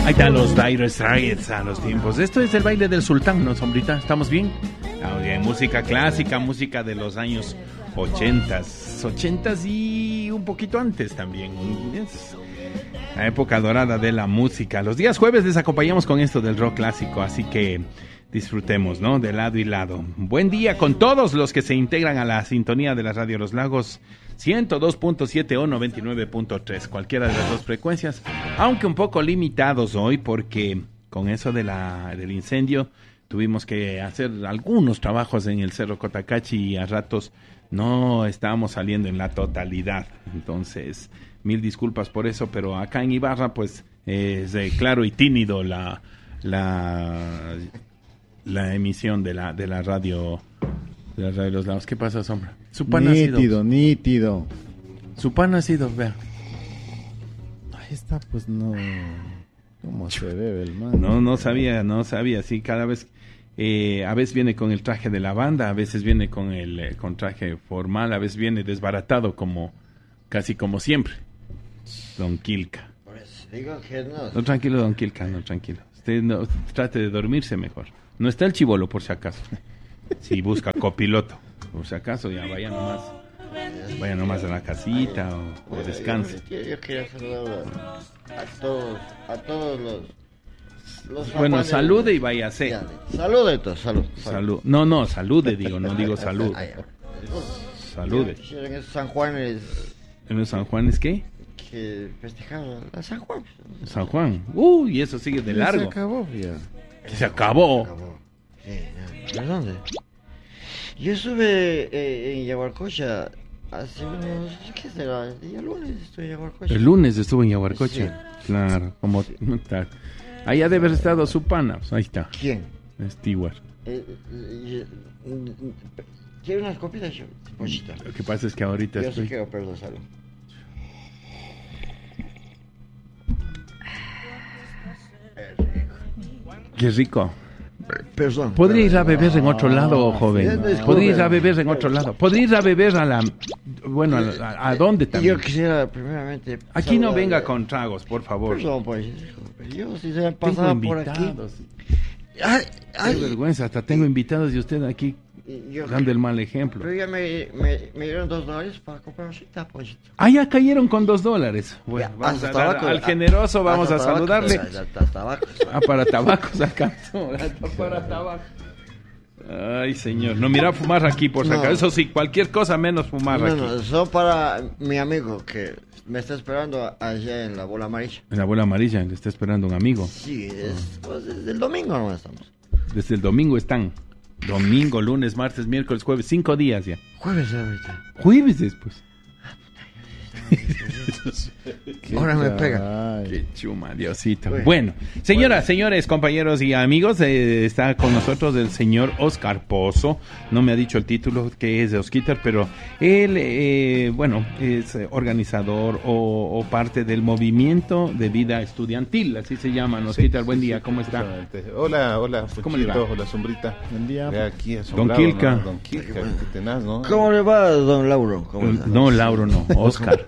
Ahí están los Dire Straits a los tiempos. Esto es el baile del sultán, ¿no, Sombrita? ¿Estamos bien? Música clásica, música de los años 80s y un poquito antes también. Es la época dorada de la música. Los días jueves les acompañamos con esto del rock clásico, así que disfrutemos, ¿no? De lado y lado. Buen día con todos los que se integran a la sintonía de la Radio Los Lagos 102.7 o 99.3, cualquiera de las dos frecuencias, aunque un poco limitados hoy porque con eso del incendio tuvimos que hacer algunos trabajos en el Cerro Cotacachi y a ratos no estábamos saliendo en la totalidad. Entonces, mil disculpas por eso, pero acá en Ibarra pues es claro y tímido la emisión de la radio de la Radio Los Lagos. ¿Qué pasa, Sombra? Su pan nítido. Su pan ha sido, vea. Ahí está, pues no. ¿Cómo se bebe el man? No sabía, sí, cada vez a veces viene con el traje de la banda, a veces viene con con traje formal, a veces viene desbaratado casi como siempre. Don Quilca. Pues digo que no. No, tranquilo, Don Quilca, no, tranquilo. Usted no, trate de dormirse mejor. No está el chibolo, por si acaso. Si busca copiloto, por si acaso, ya vaya nomás a la casita o descanse. Yo quería saludar a todos los bueno, salude y váyase. Salude todos, salud. No, salude, no digo salud. Salude. En esos San Juanes. ¿En los San Juanes qué? Que festejaron a San Juan. San Juan. Y eso sigue de largo. Se acabó ya. Se acabó. Sí, ya. ¿De dónde? Yo estuve en Yaguarcocha hace unos, ¿qué será? El lunes estuve en Yaguarcocha. El lunes estuve en Yaguarcocha. Sí. Claro, como allá debe haber estado su pana. Ahí está. ¿Quién? Stewart. ¿Quiere unas copitas, Pochita? Lo que pasa es que ahorita yo sí quiero, perdón, salud. Qué rico. Perdón. Podría ir a beber en otro lado, joven. Podría ir a beber en otro lado. Podría ir a beber ¿a dónde también? Yo quisiera primeramente... Aquí no venga con tragos, por favor. Perdón, pues. Yo si se me pasaba por aquí... Qué vergüenza, hasta tengo invitados y usted aquí dando el mal ejemplo. Pero ya me dieron $2 para comprar cita, pues. Ya cayeron con $2. Bueno, ya, vamos a dar al generoso, vamos a saludarle. Para tabacos alcanzó. Para tabaco. Ay, señor, no mira fumar aquí por si acaso. Eso sí, cualquier cosa menos fumar aquí. No, son para mi amigo que me está esperando allá en la Bola Amarilla. En la Bola Amarilla, le está esperando un amigo. Sí, desde el domingo no estamos. Desde el domingo están. Domingo, lunes, martes, miércoles, jueves, 5 días ya. Jueves ahorita. Jueves después. Ahora me pega. Qué chuma, Diosito. Bueno, señoras, señores, compañeros y amigos, está con nosotros el señor Oscar Pozo. No me ha dicho el título que es de Osquitar, pero él, es organizador o parte del movimiento de vida estudiantil, así se llama. Osquitar, buen día, ¿cómo está? Hola, ¿cómo le va? Hola, Sombrita. Buen día. Aquí Don Quilca. ¿No? Don Quilca, que tenaz, ¿no? ¿Cómo le va, don Lauro? No, Lauro no, Oscar.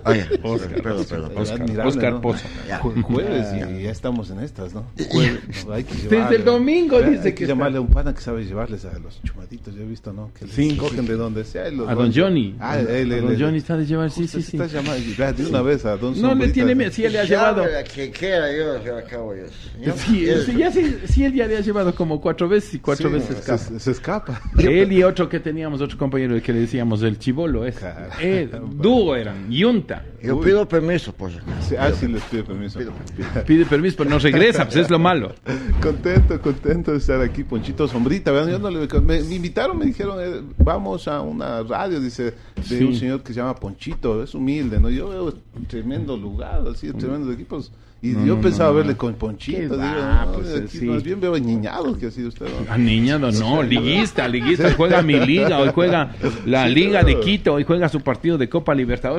Oscar Pozo. Jueves y ya estamos en estas, ¿no? Jueves, hay que desde el domingo dice hay que llamarle a un pana que sabe llevarles a los chumaditos, yo he visto, ¿no? Que sí, cogen de donde sea. A don Johnny. Don Johnny está de llevar, sí. Está llamando de una vez a don No le tiene miedo, sí él le ha llevado. Que quiera yo acabo yo. Sí, él ya le ha llevado como 4 veces y 4 veces se escapa. Él y otro que teníamos, otro compañero que le decíamos el chibolo, dúo eran, yunta. Yo pido permiso, pues. Sí les pido permiso. Pide permiso, pero no regresa, pues es lo malo. Contento de estar aquí, Ponchito, Sombrita. Yo me invitaron, me dijeron, vamos a una radio, dice, de un señor que se llama Ponchito, es humilde, ¿no? Yo veo un tremendo lugar, así, tremendos equipos. Y yo pensaba verle con Ponchito. Más bien veo niñado que ha sido usted. Niñado, no, liguista, juega mi liga, hoy juega la Liga de Quito, hoy juega su partido de Copa Libertadores,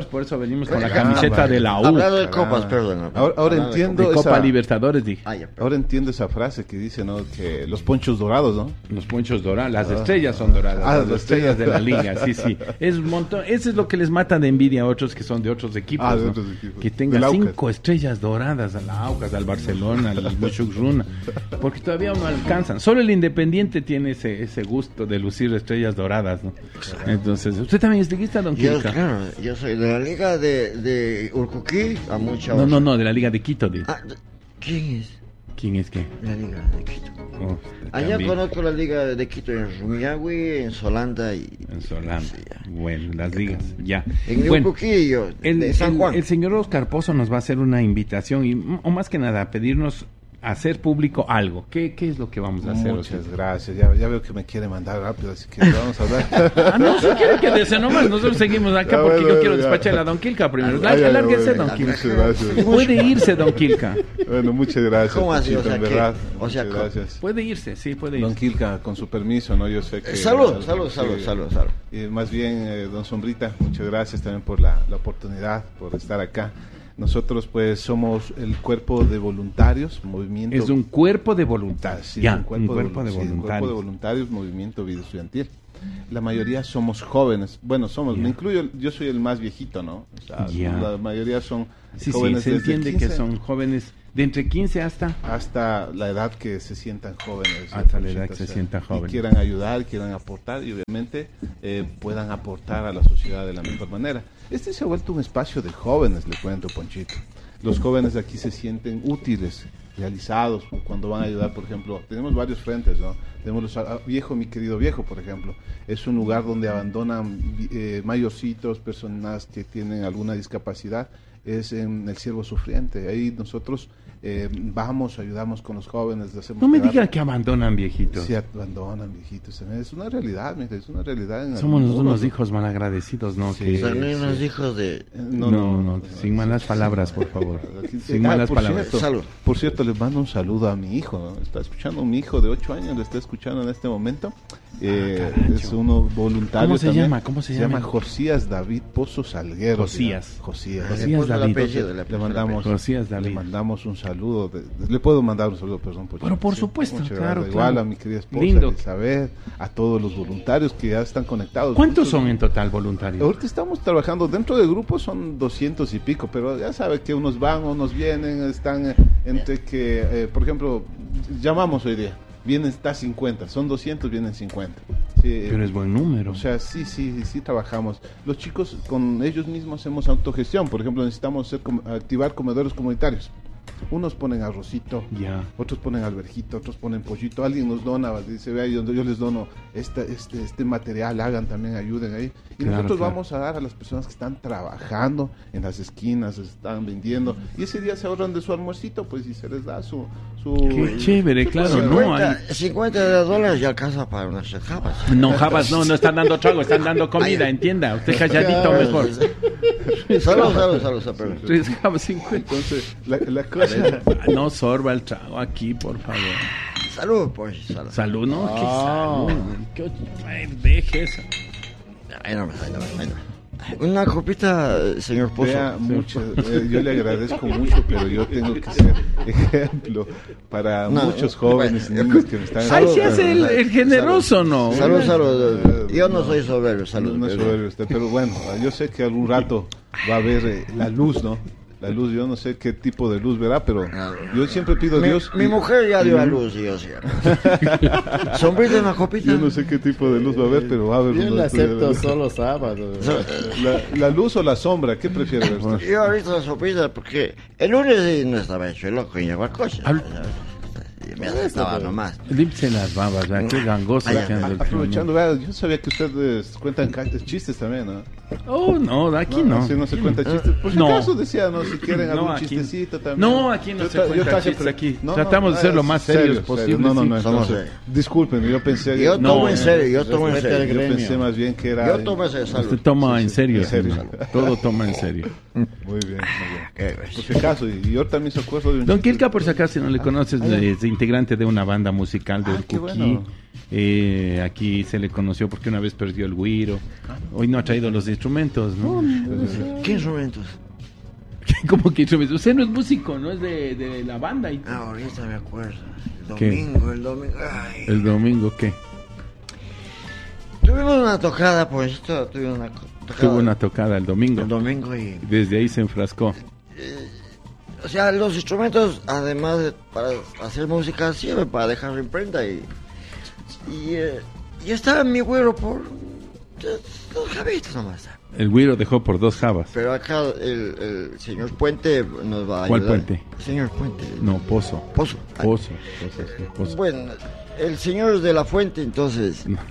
por eso venimos con la camiseta de la U. Hablando de copas, perdón. Ahora De entiendo Copa esa, Libertadores, dije. Ah, ya, perdón. ahora entiendo esa frase que dice, ¿no? Que los ponchos dorados, ¿no? Los ponchos dorados, las estrellas son doradas, Ah, las las estrellas de la estrellas. liga, sí, sí. Es un montón, eso es lo que les mata de envidia a otros que son de otros equipos, Ah, de ¿no? otros equipos. Que tenga Del Aucas. 5 estrellas doradas al Aucas, al Barcelona, al Muchugruna, porque todavía no alcanzan. Solo el Independiente tiene ese gusto de lucir estrellas doradas, ¿no? Entonces, ¿usted también es liguista, don Yo, Quilca? claro, yo soy de la liga de Urcuquí a mucha No, de la Liga de Quito, dice. ¿Quién es ¿Quién es qué? la liga de Quito? Oh, Allá también. conozco la liga de Quito en Rumiñahui, en Solanda y... En Solanda. Sí, ya. Bueno, las ligas, ya. En Bueno, Urcuquillo, de San Juan. el señor Oscar Pozo nos va a hacer una invitación, o más que nada, pedirnos hacer público algo. ¿Qué es lo que vamos a hacer? Muchas gracias. Ya veo que me quiere mandar rápido, así que vamos a hablar. No, si quiere que dese nomás, nosotros seguimos acá Ya, porque bueno, yo quiero ya. despacharle a don Quilca primero. Ay, ay, Lárguese, bueno, don Quilca. muchas gracias. Puede irse, don Quilca. Bueno, muchas gracias. ¿Cómo así? Ponchito, O sea, en ¿qué? verdad. O sea, Muchas gracias. Puede irse, sí, puede Don irse. Quilca, con su permiso, ¿no? Yo sé que... Salud. Más bien, don Sombrita, muchas gracias también por la oportunidad, por estar acá. Nosotros, pues, somos el cuerpo de voluntarios, movimiento... Es un cuerpo de voluntad. Sí, Ya, un cuerpo de voluntarios. cuerpo de voluntarios, movimiento vida estudiantil. La mayoría somos jóvenes. Bueno, Ya. me incluyo, yo soy el más viejito, ¿no? O sea, Ya. la mayoría son Sí, jóvenes se desde entiende 15 que son jóvenes de entre 15 hasta la edad que se sientan jóvenes. Hasta la edad que se o sea, sientan y jóvenes. quieran ayudar, quieran aportar y obviamente puedan aportar a la sociedad de la mejor manera. Este se ha vuelto un espacio de jóvenes, le cuento, Ponchito. Los jóvenes aquí se sienten útiles, realizados cuando van a ayudar, por ejemplo. Tenemos varios frentes, ¿no? Tenemos mi querido viejo, por ejemplo. Es un lugar donde abandonan mayorcitos, personas que tienen alguna discapacidad. Es en el Siervo Sufriente. Ahí nosotros vamos, ayudamos con los jóvenes. No me digan que abandonan viejitos. Sí, abandonan viejitos. También. Es una realidad, mira, es una realidad. Somos algunos unos ¿no? hijos malagradecidos, ¿no? Sí. Que- También unos hijos de... No, sin malas palabras, por favor. Sin Ah, malas por palabras. cierto, Salud. por cierto, les mando un saludo a mi hijo, ¿no? Está escuchando, mi hijo de 8 años, le está escuchando en este momento. Es uno voluntario. ¿Cómo se también. llama? ¿Cómo se llama? Josías David Pozo Salguero. Josías. Josías. Josías Le puso el David. apellido, Le mandamos, Josías David. le mandamos un saludo. Le puedo mandar un saludo, perdón. Pocho. Pero por Sí, supuesto, muchas claro, gracias. claro. Igual a mi querida esposa, Lindo. Elizabeth, a todos los voluntarios que ya están conectados. ¿Cuántos Muchos- son en total voluntarios? Ahorita estamos trabajando dentro de grupos, son 200 y pico, pero ya sabe que unos van, unos vienen, están entre que, por ejemplo, llamamos hoy día, vienen está 50, son 200, vienen 50. Sí, Pero es buen número. o sea, sí trabajamos. Los chicos con ellos mismos hacemos autogestión, por ejemplo, necesitamos activar comedores comunitarios. Unos ponen arrocito, Ya. otros ponen alberjito, otros ponen pollito. Alguien nos dona, dice, vea, yo les dono este material, hagan también, ayuden ahí. Y Claro, nosotros claro. vamos a dar a las personas que están trabajando en las esquinas, están vendiendo. Y ese día se ahorran de su almuercito, pues, y se les da su Qué chévere, claro, no hay... 50 dólares ya alcanza para unas jabas. No, Jabas, no están dando trago, están dando comida, entienda. Usted calladito mejor. Salud, perdón. 3 Jabas 50. Entonces, la cosa... No sorba el trago aquí, por favor. Salud, pues, salud. Salud, ¿no? ¿Qué Ah. salud? ¿Qué... Ay, deje eso. Ahí no me. Una copita, señor Pozo. Vea, yo le agradezco mucho, pero yo tengo que ser ejemplo para No, muchos jóvenes y niños que me están... Ay, Salud, se hace el generoso, ¿no? Salud. Yo no soy soberbio, salud. No es soberbio usted, pero bueno, yo sé que algún rato va a haber la luz, ¿no? La luz, yo no sé qué tipo de luz verá, pero yo siempre pido a Dios... Mi mujer ya dio a luz y yo sí. Sombrita, una copita. Yo no sé qué tipo de luz va a haber, pero va a haber... Yo una- le acepto solo sábado. la luz o la sombra, ¿qué prefiere ver usted? Yo ahorita la sopita porque el lunes no estaba hecho el loco en llevar coche. Me estaba nomás. Límpiese las babas, ¿verdad? Qué gangoso Ay, que anda el Aprovechando, vea, yo sabía que ustedes cuentan chistes también, ¿no? Oh, no, aquí no. Si no se cuenta chistes. Por si No. acaso decía, ¿no? Si quieren No, algún aquí- chistecito también. No, aquí no se cuenta traje chistes, aquí No, tratamos de ser lo más serios posible, No, sí. entonces, Somos serios. disculpen, yo pensé... Yo No, tomo en serio, yo tomo en respete al serio. yo gremio. pensé más bien que era... Yo tomo en serio, salud. Usted toma en serio, en serio. señor. Todo toma en serio. Muy bien. Por si acaso, y yo también se acuerdo de un Don chiste. Quilca, por si acaso, si no le conoces, es integrante de una banda musical de Ah, qué Urcuquí. bueno. Aquí se le conoció porque una vez perdió el güiro. Hoy no ha traído los instrumentos, ¿no? ¿Qué instrumentos? ¿Cómo que instrumentos? Usted no es músico, no es de la banda. Y... ahorita me acuerdo. ¿Qué? El domingo. Ay. ¿El domingo qué? Tuvimos una tocada, pues. Tuvimos una tocada. Tuvo una tocada el domingo. El domingo y... Desde ahí se enfrascó. O sea, los instrumentos, además de para hacer música, sirven para dejar imprenta y estaba mi güero por 2 javitos nomás. El güiro dejó por 2 jabas. Pero acá el señor Puente nos va a ayudar. ¿Cuál Puente? Señor Puente. No, Pozo. Pozo. Pozo. Bueno, el señor de la Fuente, entonces. No.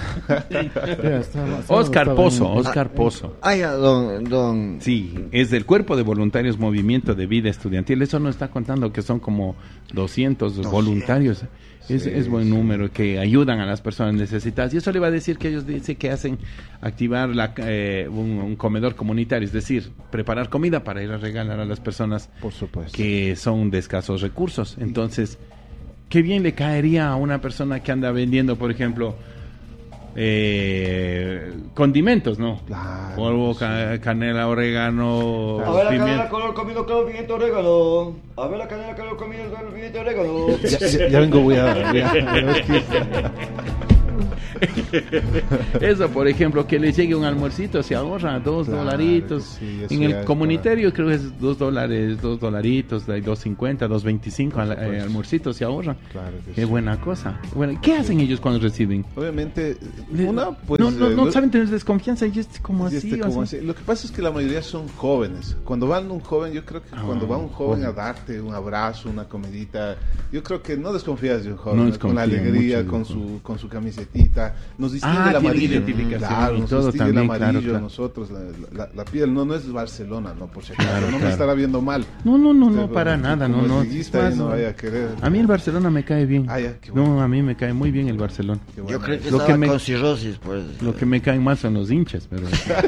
Oscar Pozo. Ah, ya, don. Sí, es del Cuerpo de Voluntarios Movimiento de Vida Estudiantil. Eso nos está contando que son como 200 voluntarios. Es buen número que ayudan a las personas necesitadas. Y eso le va a decir que ellos dicen que hacen activar un comedor comunitario, es decir, preparar comida para ir a regalar a las personas Por supuesto. que son de escasos recursos. Entonces, qué bien le caería a una persona que anda vendiendo, por ejemplo, condimentos, ¿no? Claro, Polvo, canela, orégano, A ver la pimienta. canela, color comido, color pimiento, orégano. A ver la canela, color comido, color pimiento, orégano. Ya vengo, voy a ver qué- Eso, por ejemplo, que les llegue un almuercito, se ahorra $2. Claro que sí, eso En ya el es comunitario creo que es $2, $2, $2.50, $2.25 almuercito se ahorra. Claro que Qué sí. buena cosa. Bueno, ¿qué hacen ellos cuando reciben? Obviamente, pues... no saben tener desconfianza y es como Sí, así. como o sea. así. Lo que pasa es que la mayoría son jóvenes. Cuando van un joven, yo creo que cuando va un joven joven. a darte un abrazo, una comidita, yo creo que no desconfías de un No joven, desconfío con la alegría, mucho de un joven. con su camisetita. Nos distingue el tiene amarillo. identificación Claro, y nos todo distingue también, el amarillo, claro. nosotros, la piel. No es Barcelona, no, por si acaso. Claro, no claro. me estará viendo mal. No, para nada, Como no. liguista, Es ahí más, no vaya a querer. a mí el Barcelona me cae bien. Ah, ya, qué bueno. No, a mí me cae muy bien el Barcelona. Qué bueno. Yo creo que Lo estaba que me- con cirrosis, pues. Lo que me caen mal son los hinchas, pero...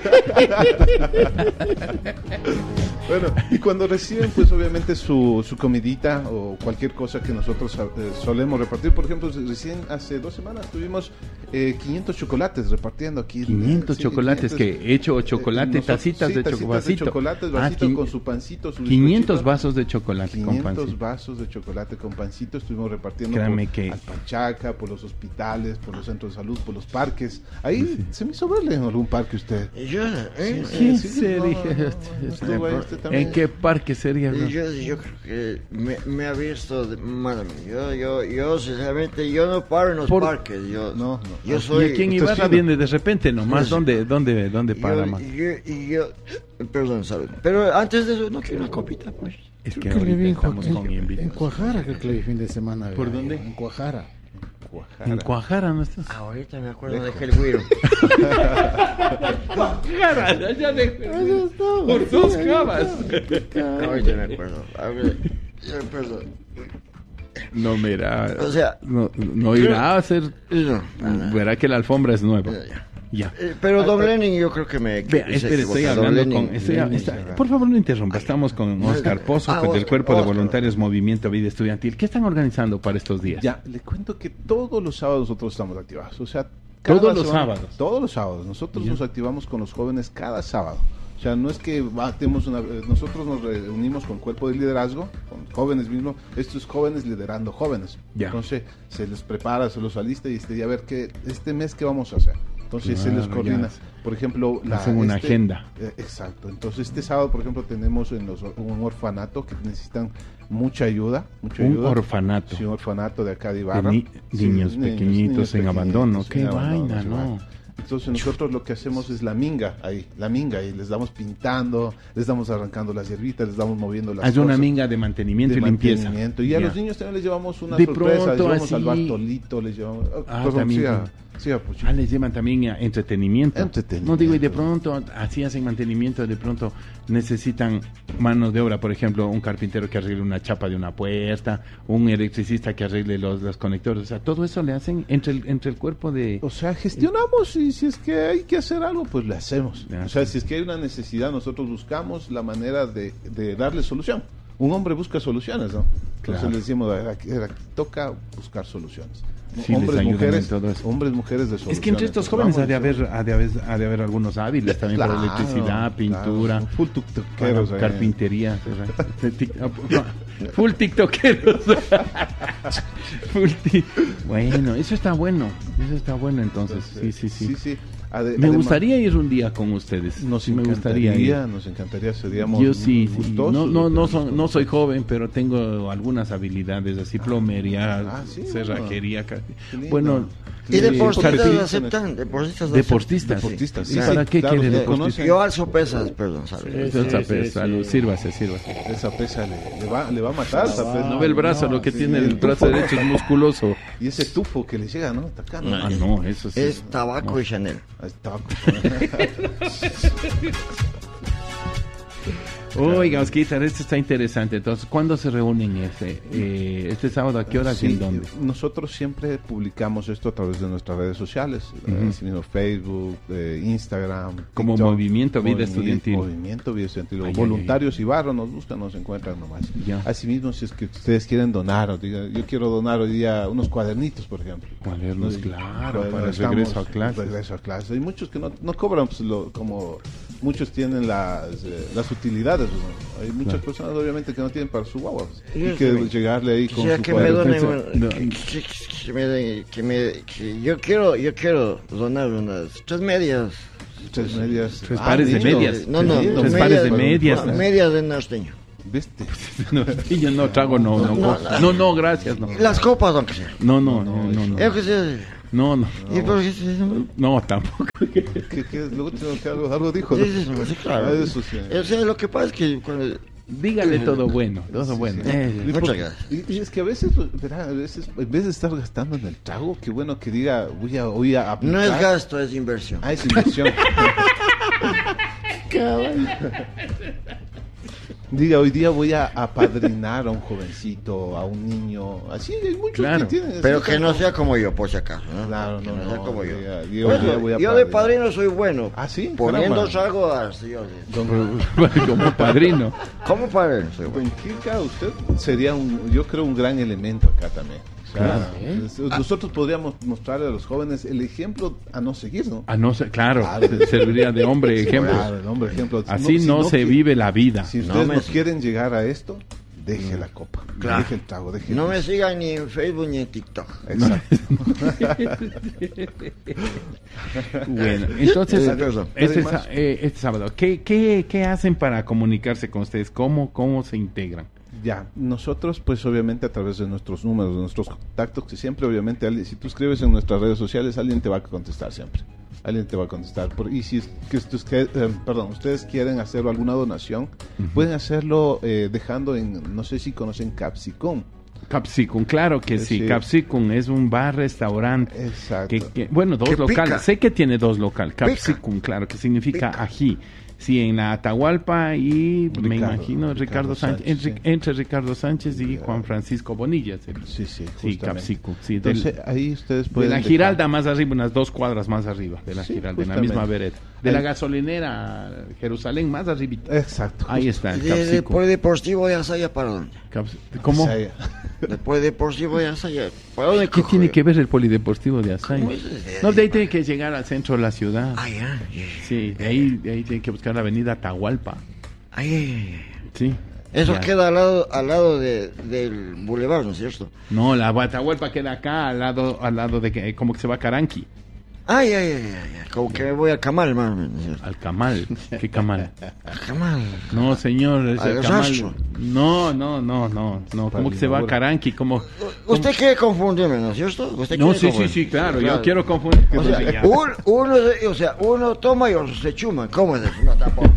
Bueno, y cuando reciben, pues obviamente su comidita o cualquier cosa que nosotros solemos repartir. Por ejemplo, recién hace 2 semanas tuvimos 500 chocolates repartiendo aquí. 500 Sí, chocolates 500, que hecho chocolate, nosotros- tacitas sí, de tacitas chocolate. chocolates, vasitos con su pancito, su 500 bizcochito. vasos de chocolate con 500 pancito. vasos de chocolate con pancito estuvimos repartiendo Créame por que- Alpanchaca, por los hospitales, por los centros de salud, por los parques. Ahí se me hizo verle en algún parque usted. Y yo, ¿Qué sí, sería? no estuvo ahí usted también. ¿En qué parque sería? bro? yo creo que me ha visto de madre mía. Yo sinceramente yo no paro en los Por- parques. Yo No. Yo Y soy. aquí en Usted Ibarra es viene de repente nomás. Pues- ¿Dónde para yo, más? yo, perdón, salud. Pero antes de eso no quiero una copita, pues. Es que Creo que le vi ahorita en, estamos con en invitados. Cuajara, creo que le vi fin de semana. ¿Por vea, dónde? En Cuajara. En Cuajara, ¿no estás? Ahorita me acuerdo de el güiro. Cuajara, ya de... Por 2 jabas. Ahorita me acuerdo. Perdón. No, mira. O sea- no irá a hacer... No, nada. Verá que la alfombra es nueva. Ya. Pero Don Lenin yo creo que me... Vea, se espere, equivoca. estoy Don hablando Lenin. con... por favor, no interrumpa. Estamos con Oscar Pozo, Ah, del Oscar, Cuerpo de Oscar. Voluntarios Movimiento Vida Estudiantil. ¿Qué están organizando para estos días? Ya, le cuento que todos los sábados nosotros estamos activados. O sea, ¿Todos cada los semana- sábados? Todos los sábados. Nosotros Ya. nos activamos con los jóvenes cada sábado. O sea, no es que tenemos nosotros nos reunimos con cuerpo de liderazgo, con jóvenes mismos, estos jóvenes liderando jóvenes. Ya. Entonces, se les prepara, se los alista y a ver este mes qué vamos a hacer. Entonces se les Claro, coordina. ya. Por ejemplo, Hacen una agenda. Exacto. Entonces este sábado, por ejemplo, tenemos un orfanato que necesitan mucha ayuda. Un orfanato. Sí, un orfanato de acá de De Ibarra. niños Sí, pequeñitos en abandono. pequeñitos Qué en abandono, vaina, sí, ¿no? va. Entonces nosotros lo que hacemos es la minga, y les damos pintando, les damos arrancando las hierbitas, les damos moviendo las Hay una cosas. minga de mantenimiento De y limpieza. mantenimiento. Y a Ya. los niños también les llevamos una De sorpresa, les pronto, llevamos al así- Bartolito, les llevamos... también. Puchito. Les llevan también a entretenimiento. Entretenimiento. No digo, y de pronto, así hacen mantenimiento, de pronto necesitan mano de obra, por ejemplo, un carpintero que arregle una chapa de una puerta, un electricista que arregle los conectores, o sea, todo eso le hacen entre el cuerpo de... O sea, gestionamos y si es que hay que hacer algo, pues lo hacemos. Ya. O sea, si es que hay una necesidad, nosotros buscamos la manera de darle solución. Un hombre busca soluciones, ¿no? Entonces Claro. le decimos, toca buscar soluciones. Sí, les hombres, ayudan mujeres, en todo eso. hombres, mujeres de soluciones. Es que entre estos Pues jóvenes vamos, ha de haber algunos hábiles también para electricidad, pintura, claro. Full tiktokeros, carpintería. Full tiktokeros. Bueno, eso está bueno entonces. Sí. Me gustaría ir un día con ustedes. Me encantaría, seríamos yo sí, gustosos. No soy joven, pero tengo algunas habilidades así, plomería, cerrajería. Bueno, ¿y deportistas aceptan? Deportistas. Sí, ¿Para qué claro, quiere sí, deportista? Yo alzo pesas, perdón. Sírvase. Esa pesa le va a matar. No ve el brazo, lo que tiene el brazo derecho es musculoso. Y ese tufo que le llega, ¿no? Eso sí. Es tabaco y Chanel. Es tabaco. Oiga, Osquitar, esto está interesante. Entonces, ¿cuándo se reúnen este sábado? ¿A qué horas y en dónde? Nosotros siempre publicamos esto a través de nuestras redes sociales, así mismo Facebook, Instagram, como TikTok, Movimiento Vida Estudiantil. Voluntarios Ibarra nos buscan, nos encuentran nomás. Ya. Asimismo, si es que ustedes quieren donar, yo quiero donar hoy día unos cuadernitos, por ejemplo. Cuadernos, claro, para el regreso a clases. Hay muchos que no cobran, pues, como muchos tienen las utilidades. ¿No? Hay muchas personas, obviamente, que no tienen para su guagua. Hay que llegarle ahí con su cuaderno. Yo quiero donar unas 3 medias. 3 medias. 3 pares de medias. No, 3 pares de medias. Medias de norteño. ¿Viste? Yo no trago, no, gracias. No. Las copas, aunque sea. No. No. ¿Y por qué no, tampoco. ¿Qué? Luego que algo dijo. Sí, claro. Eso sí. O sea, lo que pasa es que cuando... Dígale todo bueno. Muchas gracias. Y es que a veces, en vez de estar gastando en el trago, qué bueno que diga, voy a aplicar. No es gasto, es inversión. Es inversión. Diga, hoy día voy a apadrinar a un jovencito, a un niño. Así hay muchos que tienen. Pero que no sea como yo, por si acaso. ¿No? Claro, que no sea como yo. Yo de padrino soy bueno. ¿Ah, sí? Poniendo trago así. Como padrino. ¿Cómo padrino soy bueno? En Quilca usted sería yo creo, un gran elemento acá también. Claro. Nosotros podríamos mostrarle a los jóvenes el ejemplo a no seguir, ¿no? Claro. Serviría de hombre ejemplo. Claro, el hombre ejemplo. Así no se vive la vida. Si ustedes no quieren llegar a esto, deje la copa, deje el trago, no me sigan ni en Facebook ni en TikTok. Exacto. Bueno, entonces este sábado, ¿qué hacen para comunicarse con ustedes? ¿Cómo se integran? Ya, nosotros pues obviamente a través de nuestros números, de nuestros contactos, que siempre obviamente si tú escribes en nuestras redes sociales, alguien te va a contestar siempre. Alguien te va a contestar. Y si es que ustedes quieren hacer alguna donación, pueden hacerlo dejando no sé si conocen Capsicum. Capsicum, claro que sí. Capsicum es un bar-restaurante. Exacto. Bueno, 2 locales. Pica. Sé que tiene 2 locales. Capsicum, claro, que significa ají. Sí, en la Atahualpa y me imagino Ricardo Sánchez, entre Ricardo Sánchez y Juan Francisco Bonilla. Sí, Capsicum. Sí, entonces ahí ustedes pueden de la Giralda más arriba, unas 2 cuadras más arriba de la Giralda, en la misma vereda. De la gasolinera Jerusalén más arriba. Exacto. Ahí está el Capsicum. ¿Después deportivo de Asaya para dónde? ¿Cómo? Después deportivo de Asaya. ¿Para dónde? ¿Qué tiene que ver el polideportivo de Asaya? No, de ahí tiene que llegar al centro de la ciudad. Sí, de ahí tiene que buscar la avenida Atahualpa. Sí. Eso queda al lado del bulevar, ¿no es cierto? No, la Atahualpa queda acá, al lado de que como que se va a Caranqui. Como que me voy al Camal, man. ¿Al Camal? ¿Qué Camal? Al Camal. No, señor, es el Camal. Rastro. No. ¿Cómo que se va a Caranqui? Usted quiere confundirme, ¿no es cierto? Sí, claro. Yo quiero confundir. O sea, uno toma y otro se chuma. ¿Cómo es eso? No, tampoco.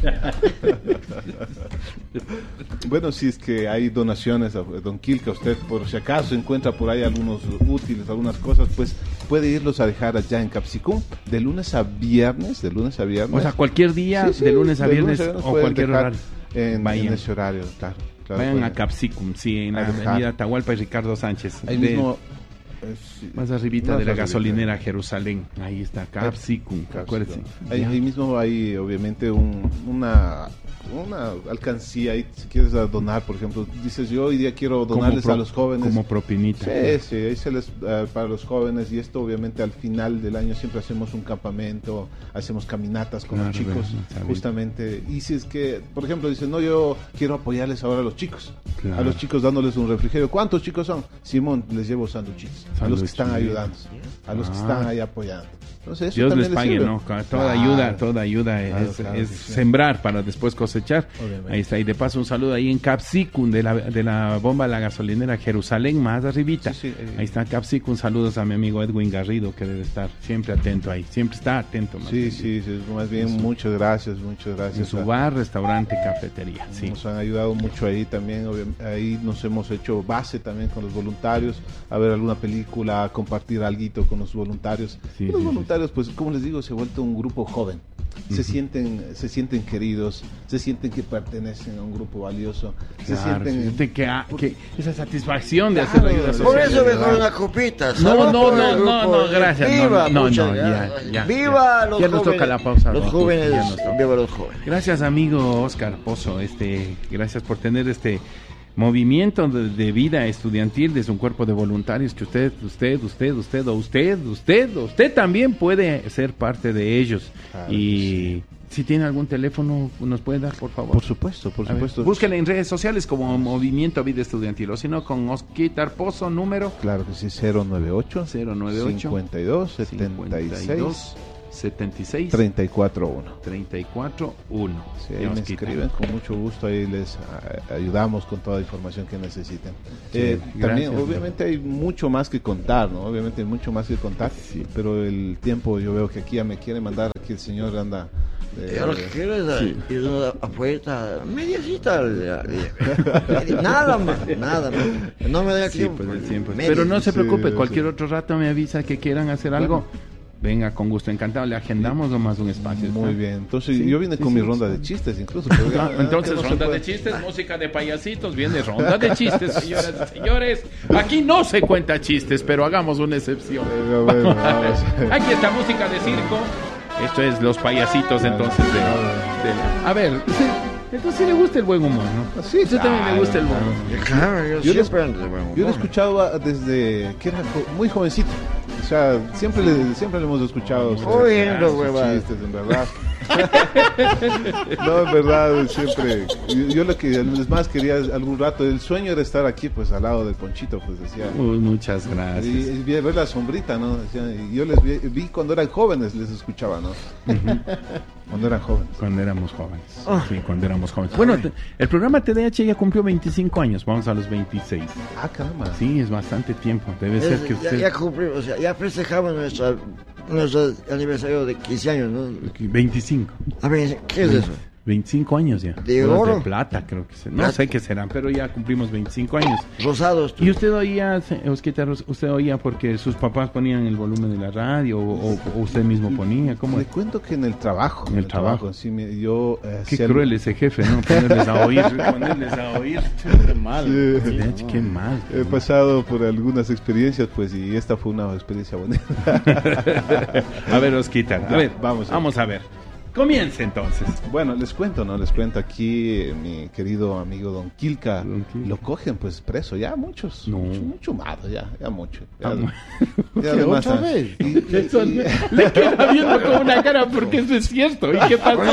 Bueno, si es que hay donaciones a Don Quilca, usted por si acaso encuentra por ahí algunos útiles, algunas cosas, pues puede irlos a dejar allá en Capsicum de lunes a viernes. O sea, cualquier día, de lunes a viernes o cualquier horario. En ese horario, claro. Vayan a Capsicum, sí, en la avenida Atahualpa y Ricardo Sánchez. Ahí mismo Sí, Más arribita más de la arribita. gasolinera Jerusalén. Ahí está, Capsicum, acuérdense. Ahí mismo hay obviamente una alcancía ahí, si quieres donar, por ejemplo, dices yo hoy día quiero donarles a los jóvenes. Como propinita. Sí, ahí se les para los jóvenes, y esto obviamente al final del año siempre hacemos un campamento, hacemos caminatas con los chicos, justamente. Y si es que, por ejemplo, dicen, no, yo quiero apoyarles ahora a los chicos, a los chicos dándoles un refrigerio. ¿Cuántos chicos son? Simón, les llevo sándwiches, a los que están ayudando, a los que están ahí apoyando. Entonces, eso Dios les también pague, sirve. ¿no? Toda ayuda es claro sembrar para después cosechar. Obviamente. Ahí está, y de paso un saludo ahí en Capsicum de la bomba de la gasolinera Jerusalén, más arribita. Sí, ahí está Capsicum, saludos a mi amigo Edwin Garrido, que debe estar siempre atento ahí, siempre está atento. Más bien, muchas gracias. En su bar, restaurante, cafetería. Sí. Nos han ayudado mucho ahí también, ahí nos hemos hecho base también con los voluntarios, a ver alguna película, a compartir alguito con los voluntarios. Los voluntarios, pues como les digo, se ha vuelto un grupo joven. Se sienten queridos, se sienten que pertenecen a un grupo valioso, se sienten que esa satisfacción de hacer ayuda social. Por eso mejor una copita. No, gracias. Viva, ya. Viva los ya jóvenes. nos toca la pausa. Los jóvenes, viva los jóvenes. Gracias, amigo Oscar Pozo. Gracias por tener este movimiento de vida estudiantil desde un cuerpo de voluntarios que usted también puede ser parte de ellos. Claro, y si tiene algún teléfono, ¿nos puede dar, por favor? Por supuesto. Búsquenle en redes sociales como Movimiento Vida Estudiantil, o si no, con Oscar Pozo, número. Claro que sí, 098 52 76 341. Sí, ahí me escriben con mucho gusto, ahí les ayudamos con toda la información que necesiten. También, obviamente, hay mucho más que contar, ¿no? Obviamente hay mucho más que contar, pero el tiempo, yo veo que aquí ya me quiere mandar, aquí el señor anda. Yo lo que quiero es ir afuera, mediacita, nada más, no me da tiempo. Pero no se preocupe, cualquier otro rato me avisa que quieran hacer algo. Venga, con gusto, encantado. Le agendamos nomás un espacio. Muy bien. Entonces, yo vine con mi ronda de chistes, incluso. Entonces, ronda de chistes, música de payasitos, viene ronda de chistes, señoras y señores. Aquí no se cuenta chistes, pero hagamos una excepción. Bueno, vamos. Aquí está música de circo. Esto es los payasitos, entonces. A ver, entonces sí le gusta el buen humor, ¿no? Sí, usted también le gusta el buen humor. Claro, yo siempre ando de buen humor. Yo lo he escuchado desde que era muy jovencito. O sea, siempre le hemos escuchado sus chistes, en verdad. No, en verdad, siempre. Yo lo que más quería algún rato, el sueño era estar aquí, pues al lado del Ponchito, pues decía. Muchas gracias. Y ver la sombrita, ¿no? Decía, y yo les vi cuando eran jóvenes, les escuchaba, ¿no? Cuando eran jóvenes. Cuando éramos jóvenes. Sí, cuando éramos jóvenes. Bueno, el programa TDH ya cumplió 25 años, vamos a los 26. Ah, caramba. Sí, es bastante tiempo. Debe ser que usted. Ya cumplimos, o sea, ya festejamos nuestro aniversario de 15 años, ¿no? 25. A ver, ¿qué es eso? 25 años ya. ¿De oro? De plata, creo que no sé qué serán, pero ya cumplimos 25 años. Rosados. ¿Y usted oía, Osquita, usted oía porque sus papás ponían el volumen de la radio o usted mismo ponía? ¿Cómo? Le cuento que en el trabajo. En el trabajo. Sí, yo... Qué cruel ese jefe, ¿no? Ponerles a oír. Qué mal. Sí. Qué mal. He pasado por algunas experiencias, pues, y esta fue una experiencia bonita. A ver, Osquita, a ver, vamos a ver. Comience entonces. Bueno, les cuento aquí, mi querido amigo Don Quilca, lo cogen pues preso, ya muchos, mucho más, ya mucho. Ya además, ¿otra vez? Le queda viendo con una cara porque eso es cierto. ¿Y qué pasó?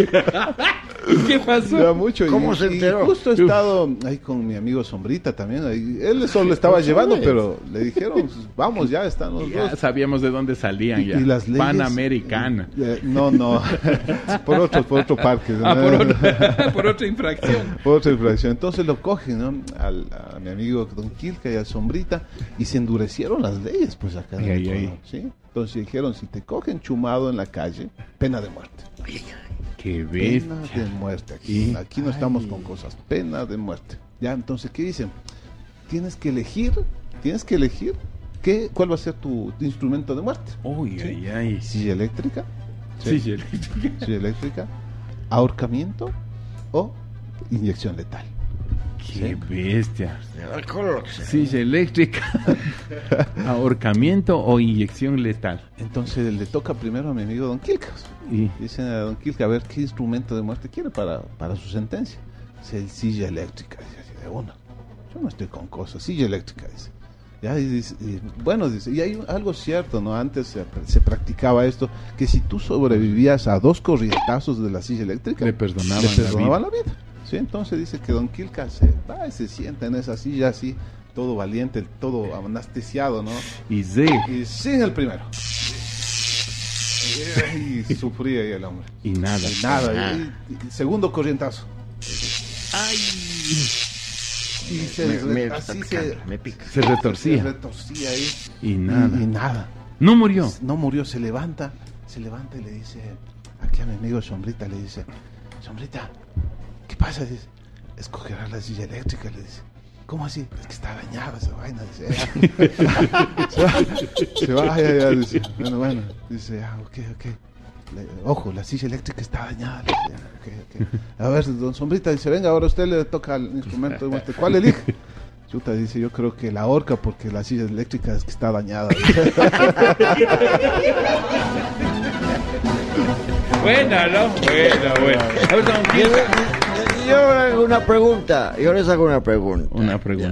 ¿Qué pasó? Ya mucho. ¿Cómo se enteró? Y justo he estado ahí con mi amigo Sombrita también. Él solo estaba llevando, pero le dijeron, pues, vamos, ya están los ya dos. Sabíamos de dónde salían ya. Y las leyes, Panamericana. No. por otro parque. Por otra infracción. Por otra infracción. Entonces lo cogen, ¿no? A mi amigo Don Quilca y al Sombrita, y se endurecieron las leyes, pues acá. ¿Sí? Entonces dijeron, si te cogen chumado en la calle, pena de muerte. Qué bestia. Pena de muerte. Aquí no estamos con cosas. Pena de muerte. Ya, entonces, ¿qué dicen? Tienes que elegir cuál va a ser tu instrumento de muerte. Silla eléctrica. Silla eléctrica, ahorcamiento o inyección letal. Qué bestia. El color que sea. Silla eléctrica, ahorcamiento o inyección letal. Entonces le toca primero a mi amigo Don Quilcas. Y Dicen a Don Quilca a ver qué instrumento de muerte quiere para su sentencia. Dice, el silla eléctrica. Dice así de uno. Yo no estoy con cosas. Silla eléctrica, dice. Ya, bueno, dice, y hay algo cierto, ¿no? Antes se practicaba esto, que si tú sobrevivías a 2 corrientazos de la silla eléctrica, le perdonaban, la vida. Sí, entonces dice que Don Quilca se sienta en esa silla así, todo valiente, todo anestesiado, ¿no? y sí. Y sin el primero. Y sufría ahí el hombre. Y nada. Y nada. Y segundo corrientazo. Ay. Y me pica. Se retorcía. Se retorcía ahí. Y nada. Y nada. No murió. No murió, se levanta y le dice, aquí a mi amigo Sombrita le dice, Sombrita, ¿qué pasa? Dice, escogerá la silla eléctrica, le dice. ¿Cómo así? Es que está dañada esa vaina, dice. Se va, ya, dice. Bueno, dice, ok. Ojo, la silla eléctrica está dañada. Okay. A ver, don Sombrita dice, venga, ahora a usted le toca el instrumento de muerte. ¿Cuál elige? Chuta dice, yo creo que la horca, porque la silla eléctrica es que está dañada. Buena, ¿no? Buena. A ver, don Quilca. Yo hago una pregunta. Yo les hago una pregunta. Una pregunta.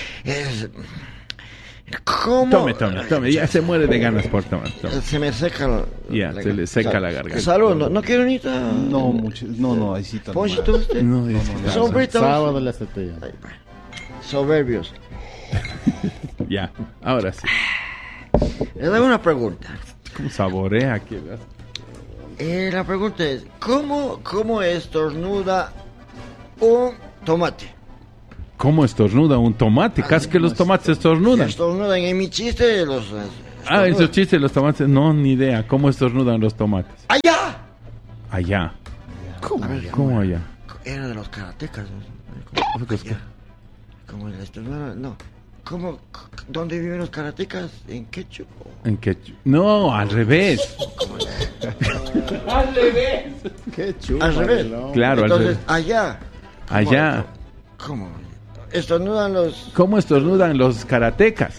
¿Cómo? Tome. Ya se muere de ganas por tomar. Tome. Se me seca Ya, se le seca la garganta. Salud, no quiero ni No, ahí sí. Ponchito usted. No. Sombrita. Sábado la estrategia. Soberbios. Ya, ahora sí. Les hago una pregunta. ¿Cómo saborea aquí? La pregunta es, ¿cómo estornuda un tomate? ¿Cómo estornuda un tomate? Casi que los tomates estornudan. Estornudan. En mi chiste los... Esos chistes de los tomates, no, ni idea. ¿Cómo estornudan los tomates? ¡Allá! ¿Cómo allá? Era de los karatecas. ¿Cómo el estornudo? No. ¿Dónde viven los karatecas? ¿En Ketchup? No, al revés. Al revés. Qué chulo. Al revés. Claro, entonces, al revés. Allá. Allá. ¿Cómo? Estornudan los... ¿Cómo estornudan los karatecas?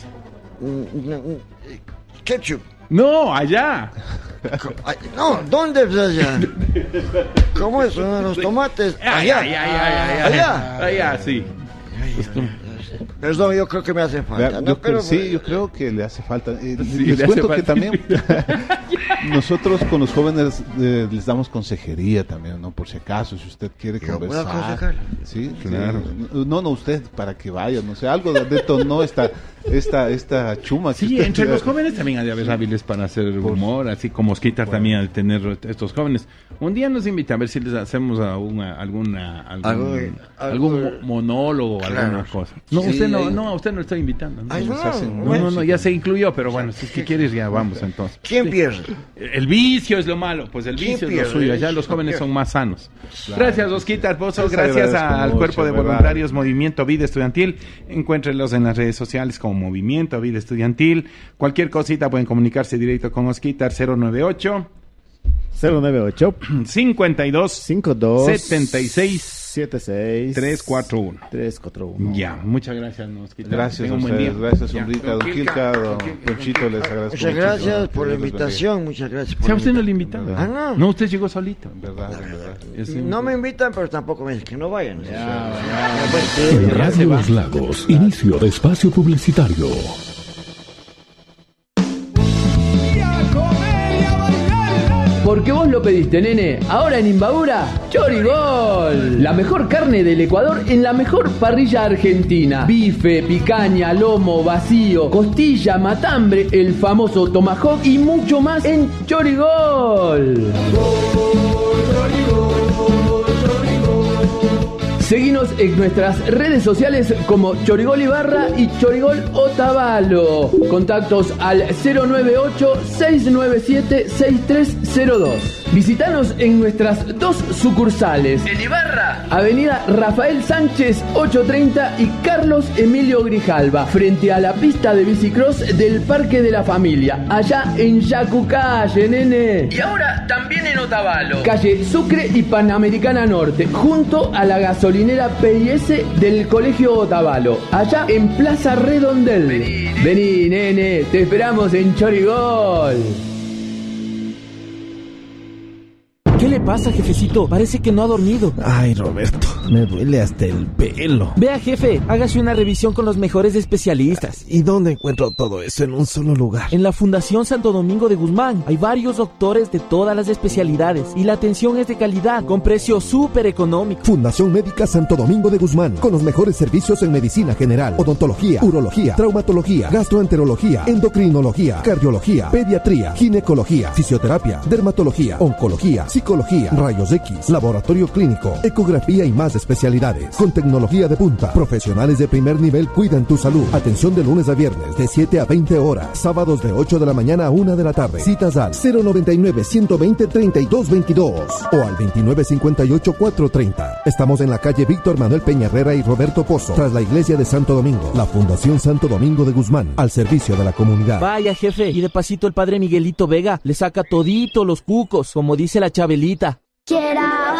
Ketchup. No, allá. No, ¿dónde es allá? ¿Cómo estornudan los tomates? Allá. Allá, sí. Perdón, yo creo que me hace falta. Yo creo que le hace falta. Sí, les cuento que también nosotros con los jóvenes les damos consejería también, ¿no? Por si acaso, si usted quiere conversar. Sí, claro. No, usted, para que vaya, no sé, algo detonó esta chuma. Sí, entre los jóvenes también hay de haber hábiles para hacer humor, así como Osquitar también al tener estos jóvenes. Un día nos invita a ver si les hacemos algún monólogo o alguna cosa. No, sí, usted no, usted no lo está invitando. No, ya se incluyó, pero bueno, si es que quieres ya vamos entonces. ¿Quién pierde? El vicio es lo malo, pues el vicio es lo suyo. Allá los jóvenes son más sanos. Claro. Gracias, Osquitar Pozo, gracias al Cuerpo de Voluntarios Movimiento Vida Estudiantil. Encuéntrenlos en las redes sociales como Movimiento Vida Estudiantil. Cualquier cosita pueden comunicarse directo con Osquitar 098 52 76 76 341. Ya, muchas gracias, Osquitar. Gracias a ustedes, gracias, Sombrita, don Quilca, don Ponchito, les agradezco. Muchas gracias por la invitación, muchas gracias por la invitación. ¿Usted no le invitaba? No, usted llegó solito. En verdad. No me invitan, pero tampoco me dicen que no vayan. Radio Los Lagos, inicio de espacio publicitario. Porque vos lo pediste, nene. Ahora en Imbabura, Chorigol. La mejor carne del Ecuador en la mejor parrilla argentina. Bife, picaña, lomo, vacío, costilla, matambre, el famoso tomahawk y mucho más en Chorigol. Seguinos en nuestras redes sociales como Chorigol Ibarra y Chorigol Otavalo. Contactos al 098-697-6302. Visítanos en nuestras 2 sucursales. En Ibarra, Avenida Rafael Sánchez 830 y Carlos Emilio Grijalva, frente a la pista de bicicross del Parque de la Familia, allá en Yacucalle, nene. Y ahora también en Otavalo, calle Sucre y Panamericana Norte, junto a la gasolinera PIS del Colegio Otavalo, allá en Plaza Redondel. Vení, nene, te esperamos en Chorigol. ¿Qué le pasa, jefecito? Parece que no ha dormido. Ay, Roberto, me duele hasta el pelo. Vea, jefe, hágase una revisión con los mejores especialistas. ¿Y dónde encuentro todo eso en un solo lugar? En la Fundación Santo Domingo de Guzmán hay varios doctores de todas las especialidades y la atención es de calidad, con precio súper económico. Fundación Médica Santo Domingo de Guzmán, con los mejores servicios en medicina general, odontología, urología, traumatología, gastroenterología, endocrinología, cardiología, pediatría, ginecología, fisioterapia, dermatología, oncología, psicología, rayos X, laboratorio clínico, ecografía y más especialidades. Con tecnología de punta, profesionales de primer nivel cuidan tu salud. Atención de lunes a viernes de 7 a 20 horas, sábados de 8 de la mañana a 1 de la tarde. Citas al 099-120-3222 o al 2958-430. Estamos en la calle Víctor Manuel Peña Herrera y Roberto Pozo, tras la iglesia de Santo Domingo. La Fundación Santo Domingo de Guzmán, al servicio de la comunidad. Vaya, jefe, y de pasito el padre Miguelito Vega le saca todito los cucos, como dice la Chabelita. Quiera